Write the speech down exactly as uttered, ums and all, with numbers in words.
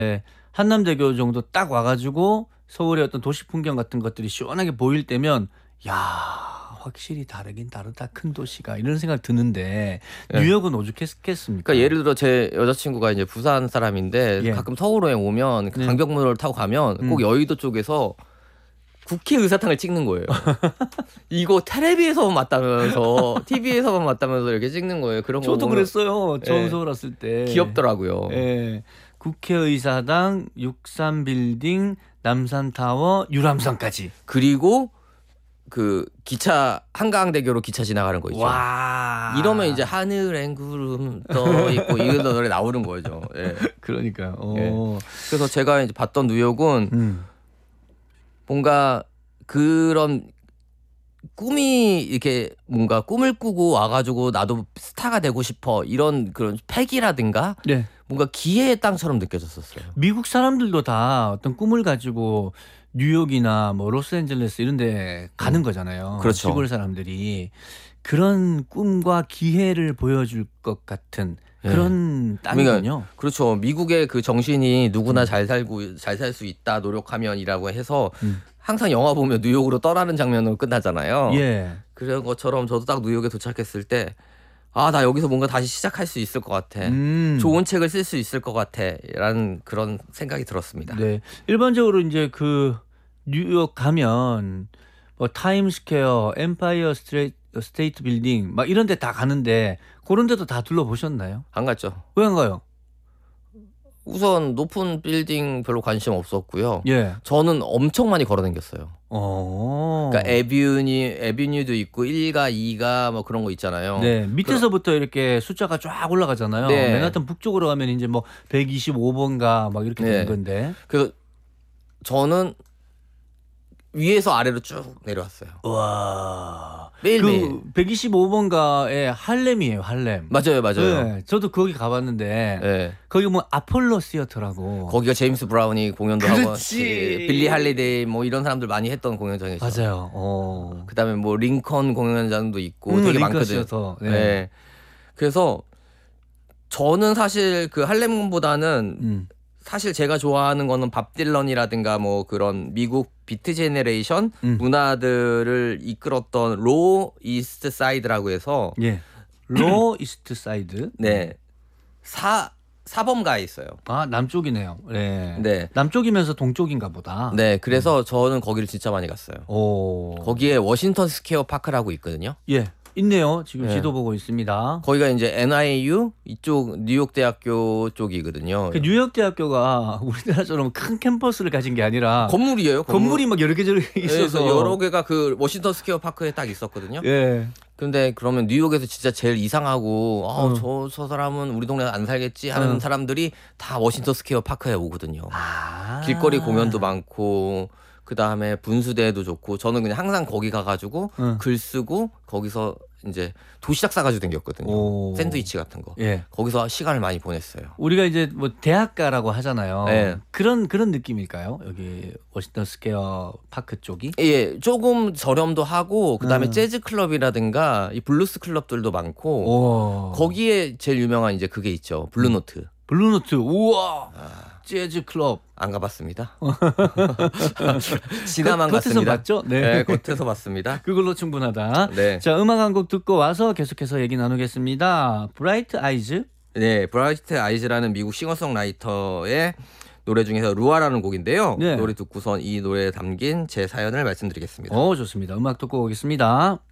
예, 한남대교 정도 딱 와가지고 서울의 어떤 도시 풍경 같은 것들이 시원하게 보일 때면 야 확실히 다르긴 다르다 큰 도시가 이런 생각 드는데 예. 뉴욕은 오죽했겠습니까? 그러니까 예를 들어 제 여자친구가 이제 부산 사람인데 예. 가끔 서울에 오면 그 네. 강변북로를 타고 가면 음. 꼭 여의도 쪽에서 국회의사당을 찍는 거예요. 이거 텔레비에서만 봤다면서 티비에서만 봤다면서 이렇게 찍는 거예요. 그런 거 저도 보면 그랬어요. 처음 예. 서울 왔을 때. 귀엽더라고요. 예. 국회의사당, 육삼 빌딩, 남산타워, 유람선까지. 그리고 그 기차 한강대교로 기차 지나가는 거 있죠. 와. 이러면 이제 하늘엔 구름 떠 있고 이런 노래 나오는 거죠. 예. 그러니까요. 어. 예. 그래서 제가 이제 봤던 뉴욕은 음. 뭔가 그런 꿈이 이렇게 뭔가 꿈을 꾸고 와가지고 나도 스타가 되고 싶어 이런 그런 패기라든가 네. 뭔가 기회의 땅처럼 느껴졌었어요. 미국 사람들도 다 어떤 꿈을 가지고 뉴욕이나 뭐 로스앤젤레스 이런 데 가는 거잖아요. 그렇죠. 시골 사람들이 그런 꿈과 기회를 보여줄 것 같은 그런 예. 땅이군요. 그렇죠. 미국의 그 정신이 누구나 잘 살고 잘 살 수 있다 노력하면이라고 해서 음. 항상 영화 보면 뉴욕으로 떠나는 장면으로 끝나잖아요. 예. 그런 것처럼 저도 딱 뉴욕에 도착했을 때 아, 나 여기서 뭔가 다시 시작할 수 있을 것 같아. 음. 좋은 책을 쓸 수 있을 것 같아. 라는 그런 생각이 들었습니다. 네. 일반적으로 이제 그 뉴욕 가면 뭐 타임스퀘어, 엠파이어 스트레이트, 스테이트 빌딩 막 이런 데 다 가는데 그런 데도 다 둘러보셨나요? 안 갔죠. 왜 안 가요? 우선 높은 빌딩 별로 관심 없었고요. 예. 저는 엄청 많이 걸어 다녔어요. 어. 그러니까 에비뉴, 에비뉴도 있고 일가, 이가 뭐 그런 거 있잖아요. 네, 밑에서부터 이렇게 숫자가 쫙 올라가잖아요. 네. 맨하탄 북쪽으로 가면 이제 뭐 백이십오 번가 막 이렇게 네. 되는 건데. 그래서 저는 위에서 아래로 쭉 내려왔어요. 와. 매일매일. 그 백이십오 번가의 할렘이에요, 할렘. 맞아요, 맞아요. 네, 저도 거기 가봤는데 네. 거기 뭐 아폴로 시어터라고. 거기가 제임스 브라운이 공연도 하고 그렇지. 예, 빌리 할리데이 뭐 이런 사람들 많이 했던 공연장이죠. 맞아요. 어. 그다음에 뭐 링컨 공연장도 있고 음, 되게 링컨 많거든. 시어터. 네. 네. 그래서 저는 사실 그 할렘보다는 음. 사실 제가 좋아하는 거는 밥 딜런이라든가 뭐 그런 미국 비트 제네레이션 음. 문화들을 이끌었던 로 이스트 사이드라고 해서 예. 로 이스트 사이드. 네. 사 사범가에 있어요. 아, 남쪽이네요. 네. 네. 남쪽이면서 동쪽인가 보다. 네. 그래서 저는 거기를 진짜 많이 갔어요. 오. 거기에 워싱턴 스퀘어 파크라고 있거든요. 예. 있네요. 지금 네. 지도 보고 있습니다. 거기가 이제 엔아이유 이쪽 뉴욕 대학교 쪽이거든요. 그 뉴욕 대학교가 우리나라처럼 큰 캠퍼스를 가진 게 아니라 건물이에요. 건물. 건물이 막 여러 개 저렇게 네, 있어서 그래서 여러 개가 그 워싱턴 스퀘어 파크에 딱 있었거든요. 예. 근데 그러면 뉴욕에서 진짜 제일 이상하고 아, 어. 저, 저 사람은 우리 동네 안 살겠지 하는 어. 사람들이 다 워싱턴 스퀘어 파크에 오거든요. 아. 길거리 공연도 많고 그 다음에 분수대도 좋고 저는 그냥 항상 거기 가가지고 응. 글 쓰고 거기서 이제 도시락 싸가지고 댕겼거든요. 오. 샌드위치 같은 거. 예. 거기서 시간을 많이 보냈어요. 우리가 이제 뭐 대학가라고 하잖아요. 네. 그런 그런 느낌일까요? 여기 워싱턴 스퀘어 파크 쪽이? 예, 조금 저렴도 하고 그다음에 음. 재즈 클럽이라든가 이 블루스 클럽들도 많고 오. 거기에 제일 유명한 이제 그게 있죠. 블루노트. 블루노트. 우와. 아, 재즈 클럽. 안 가봤습니다. 지나만 겉- 겉에서 갔습니다. 봤죠? 네. 네, 겉에서 봤습니다. 그걸로 충분하다. 네, 자, 음악 한 곡 듣고 와서 계속해서 얘기 나누겠습니다. 브라이트 아이즈. 네, 브라이트 아이즈라는 미국 싱어송라이터의 노래 중에서 루아라는 곡인데요. 네. 노래 듣고선 이 노래에 담긴 제 사연을 말씀드리겠습니다. 어, 좋습니다. 음악 듣고 오겠습니다.